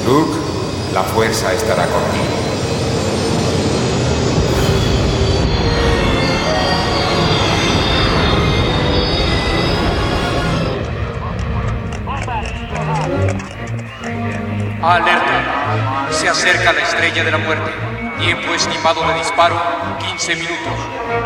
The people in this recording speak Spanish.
Luke, la fuerza estará contigo. Alerta. Se acerca la estrella de la muerte. Tiempo estimado de disparo, 15 minutos.